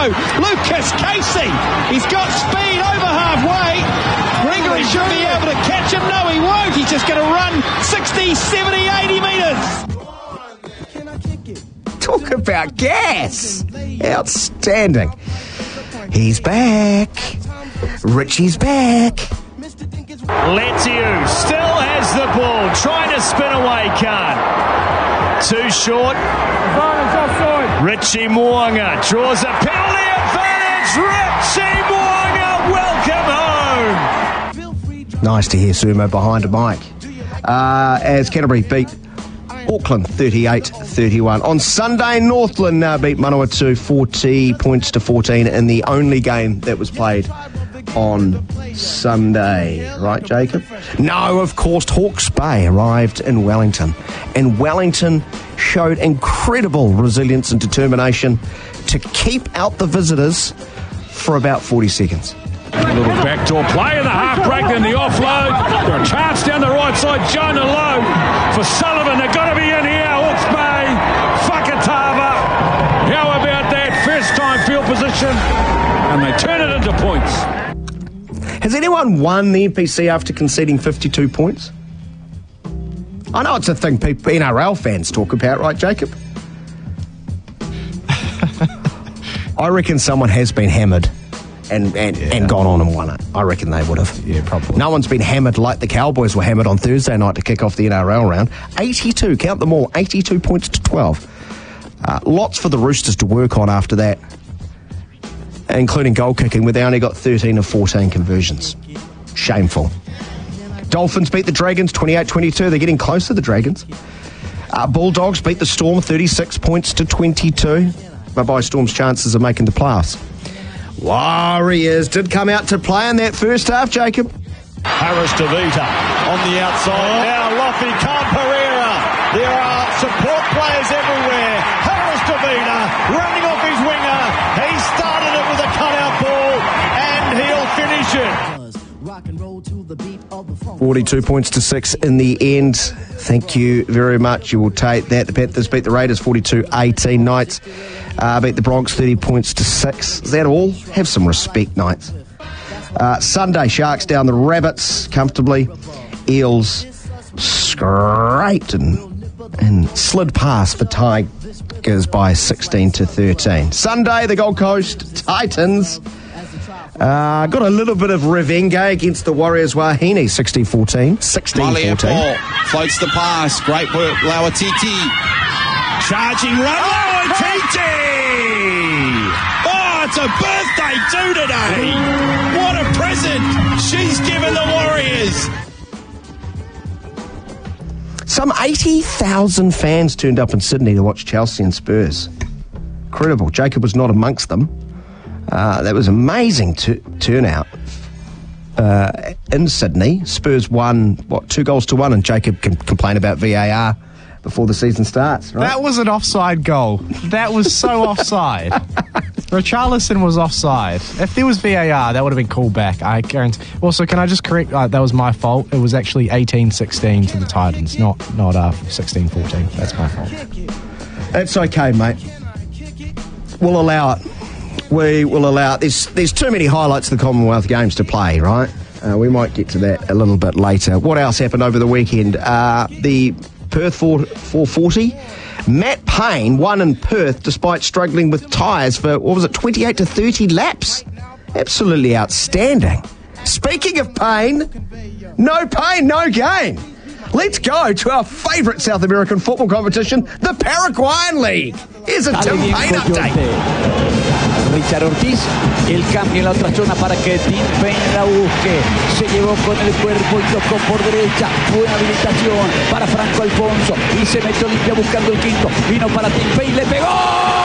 go. Lucas Casey. He's got speed over halfway. Gregory should be able to catch him. No, he won't. He's just going to run 60, 70, 80 metres. Talk about gas. Outstanding. He's back. Richie's back. Letiu still has the ball, trying to spin away, can't. Too short. Richie Mo'unga draws a penalty advantage. Richie Mo'unga, welcome home. Nice to hear Sumo behind a mic. As Canterbury beat Auckland 38-31. On Sunday, Northland beat Manawatu 40 points to 14 in the only game that was played on Sunday. Right, Jacob? No, of course, Hawke's Bay arrived in Wellington, and Wellington showed incredible resilience and determination to keep out the visitors for about 40 seconds. A little backdoor play in the half break, then the offload. Got a chance down the right side. Jonah Lowe for Sullivan. They've got to be in here. Hawke's Bay, Fakatava. How about that? First time field position, and they turn it into points. Has anyone won the NPC after conceding 52 points? I know it's a thing people, NRL fans talk about, right, Jacob? I reckon someone has been hammered and gone on and won it. I reckon they would have. Yeah, probably. No one's been hammered like the Cowboys were hammered on Thursday night to kick off the NRL round. 82, count them all, 82 points to 12. Lots for the Roosters to work on after that, including goal kicking, where they only got 13 of 14 conversions. Shameful. Dolphins beat the Dragons 28-22. They're getting closer, the Dragons. Bulldogs beat the Storm 36 points to 22. Bye-bye Storm's chances of making the playoffs. Warriors did come out to play in that first half, Jacob. Harris Tavita on the outside. Now Lofi Pereira. There are support players everywhere. Harris Tavita running off his winger. He started it with a cutout ball and he'll finish it. 42 points to 6 in the end. Thank you very much. You will take that. The Panthers beat the Raiders 42-18. Knights beat the Bronx 30 points to 6. Is that all? Have some respect, Knights. Sunday, Sharks down the Rabbits comfortably. Eels scraped and slid past for Tigers by 16-13. Sunday, the Gold Coast Titans got a little bit of revenge against the Warriors. Wahine 16-14. 16-14. Floats the pass. Great work, Lauatiti. Charging run, Lauatiti! Oh, it's a birthday too today. What a present she's given the Warriors. Some 80,000 fans turned up in Sydney to watch Chelsea and Spurs. Incredible. Jacob was not amongst them. That was amazing turnout in Sydney. Spurs won, 2-1, and Jacob can complain about VAR before the season starts, right? That was an offside goal. That was so offside. Richarlison was offside. If there was VAR, that would have been called back, I guarantee. Also, can I just correct, that was my fault. It was actually 18-16 to the Titans, not 16-14. That's my fault. That's okay, mate. We'll allow it. We will allow it. There's too many highlights of the Commonwealth Games to play, right? We might get to that a little bit later. What else happened over the weekend? The Perth 440. Matt Payne won in Perth despite struggling with tyres for, 28 to 30 laps? Absolutely outstanding. Speaking of pain, no gain. Let's go to our favourite South American football competition, the Paraguayan League. Here's a Tim Payne update. Richard Ortiz, el cambio en la otra zona para que Tim Payne la busque. Se llevó con el cuerpo y tocó por derecha. Buena habilitación para Franco Alfonso. Y se metió limpia buscando el quinto. Vino para Tim Payne, le pegó.